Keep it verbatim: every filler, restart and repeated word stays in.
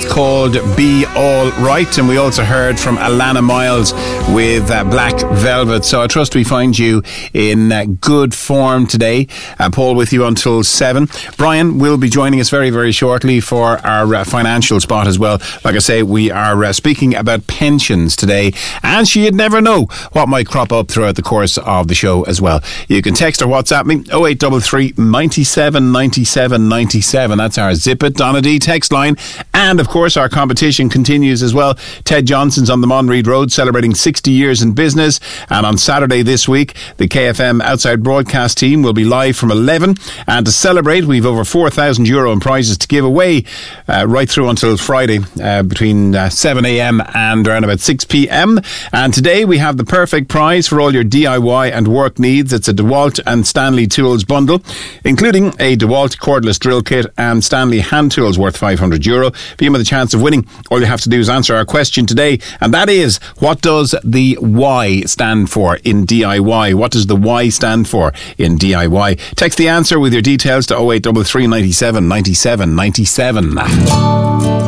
called Be All Right. And we also heard from Alana Miles with uh, Black Velvet. So I trust we find you in uh, good form today. Uh, Paul with you until seven. Brian will be joining us very, very shortly for our uh, financial spot as well. Like I say, we are uh, speaking about pensions today. And so you'd never know what might crop up throughout the course of the show as well. You can text or WhatsApp me oh eight three three, nine seven, nine seven, nine seven. That's our Zip It Donna D text line. And of course our competition continues as well. Ted Johnson's on the Monreid Road celebrating sixty years in business, and on Saturday this week the K F M Outside Broadcast team will be live from eleven, and to celebrate we've over four thousand euro in prizes to give away uh, right through until Friday uh, between uh, seven a.m. and around about six p.m. and today we have the perfect prize for all your D I Y and work needs. It's a DeWalt and Stanley Tools bundle, including a DeWalt cordless drill kit and Stanley hand tools worth five hundred euro. For you with a chance of winning, all you have to do is answer our question today, and that is, what does the Y stand for in D I Y? What does the Y stand for in D I Y? Text the answer with your details to oh eight three three, nine seven, nine seven, nine seven.